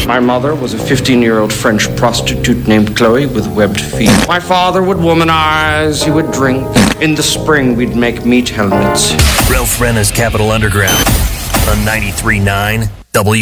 My mother was a 15-year-old French prostitute named Chloe with webbed feet. My father would womanize, he would drink. In the spring, we'd make meat helmets. Ralph Renna's Capital Underground on 93.9 W.